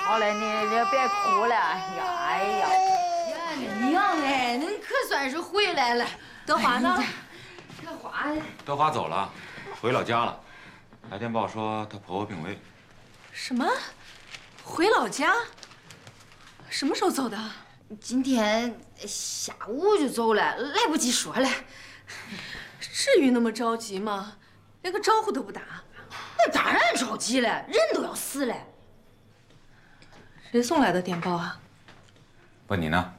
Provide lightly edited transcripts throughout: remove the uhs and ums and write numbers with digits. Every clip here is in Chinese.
好了，你别哭了。哎呀，娘哎，恁可算是回来了。 德华呢？ 德华走了，回老家了。来电报说她婆婆病危。 什么？回老家？什么时候走的？ 今天下午就走了，来不及说了。 至于那么着急吗？连个招呼都不打。 那当然着急了，人都要死了。 谁送来的电报啊？ 问你呢？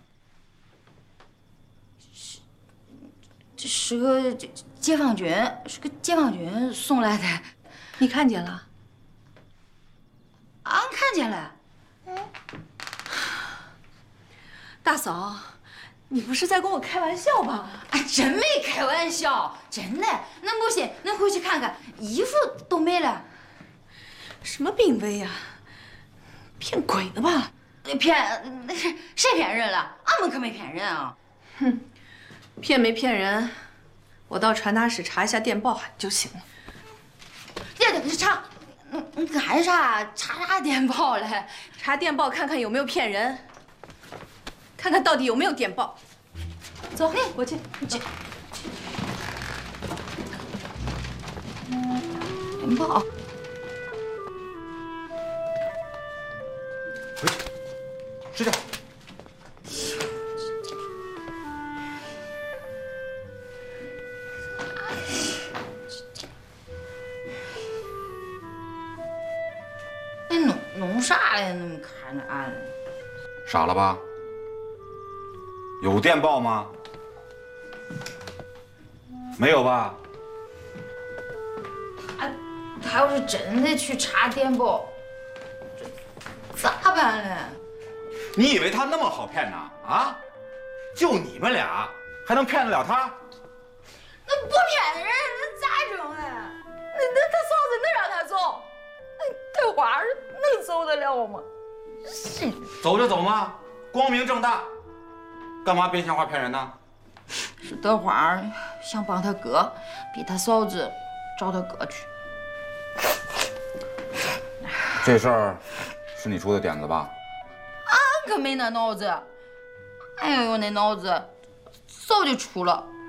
这是个解放军送来的。 你看见了？ 俺看见了。 大嫂，你不是在跟我开玩笑吧？ 哎，真没开玩笑，真的。恁不信，恁回去看看，衣服都没了。 什么病危呀？骗鬼呢吧？ 骗谁骗人了？俺们可没骗人啊！ 哼，骗没骗人？我到传达室查一下电报就行了。 查，干啥？查啥电报嘞？ 查电报看看有没有骗人，看看到底有没有电报。走，过去。 电报。 回去，睡觉。 弄啥嘞？那么看着俺， 傻了吧？有电报吗？没有吧？ 他要是真的去查电报，这咋办嘞？ 你以为他那么好骗呢？啊？就你们俩还能骗得了他？ 那不骗人，那咋整哎？那他嫂子能让他走？这花能走得了吗？是走就走嘛，光明正大，干嘛编瞎话骗人呢？ 是德花想帮他哥，逼他嫂子找他哥去。 这事儿是你出的点子吧？ 俺可没那脑子，俺要有那脑子，早就出了。